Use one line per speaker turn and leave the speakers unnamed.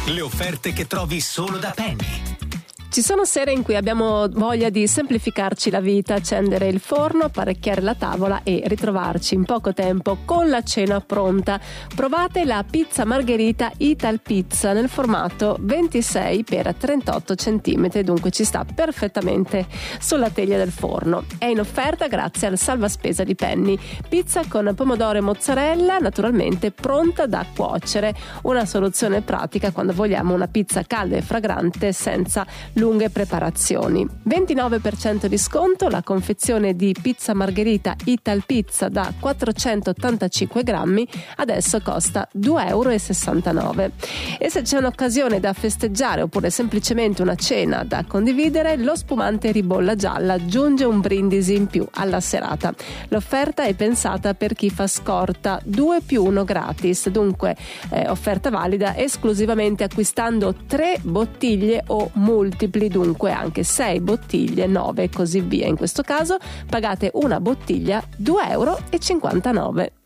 Le offerte che trovi solo da Penny.
Ci sono sere in cui abbiamo voglia di semplificarci la vita, accendere il forno, apparecchiare la tavola e ritrovarci in poco tempo con la cena pronta. Provate la pizza margherita Ital Pizza nel formato 26x38 cm, dunque ci sta perfettamente sulla teglia del forno. È in offerta grazie al salvaspesa di Penny. Pizza con pomodoro e mozzarella, naturalmente pronta da cuocere. Una soluzione pratica quando vogliamo una pizza calda e fragrante senza lunghe preparazioni. 29% di sconto, la confezione di pizza margherita Ital Pizza da 485 grammi adesso costa 2,69 €. E se c'è un'occasione da festeggiare oppure semplicemente una cena da condividere, lo spumante ribolla gialla aggiunge un brindisi in più alla serata. L'offerta è pensata per chi fa scorta, 2+1 gratis, dunque offerta valida esclusivamente acquistando 3 bottiglie o multipli, dunque anche 6 bottiglie, 9 e così via. In questo caso pagate una bottiglia 2,59 €.